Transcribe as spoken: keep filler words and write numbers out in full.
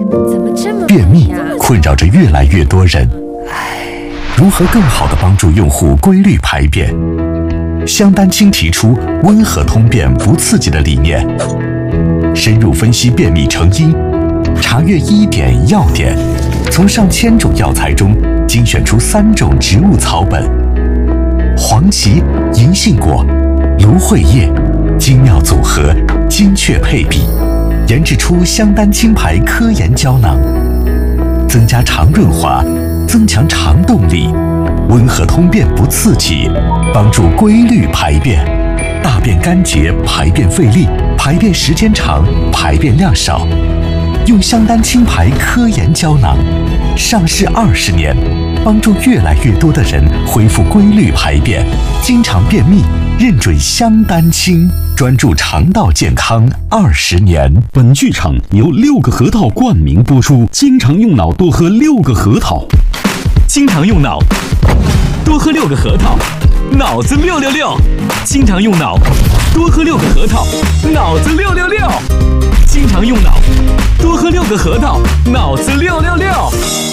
怎么这么便秘困扰着越来越多人，如何更好地帮助用户规律排便？香丹青提出温和通便不刺激的理念，深入分析便秘成因，查阅医典药典，从上千种药材中精选出三种植物草本：黄芪、银杏果、芦荟叶，精妙组合，精确配比，研制出香丹青牌科研胶囊，增加肠润滑，增强肠动力，温和通便不刺激，帮助规律排便，大便干结，排便费力，排便时间长，排便量少。用香丹青牌科研胶囊，上市二十年，帮助越来越多的人恢复规律排便，经常便秘，认准香丹青，专注肠道健康二十年。 本剧场由六个核桃冠名播出，经常用脑多喝六个核桃， 经常用脑多喝六个核桃，脑子六六六。经常用脑多喝六个核桃，脑子六六六。经常用脑多喝六个核桃，脑子六六六。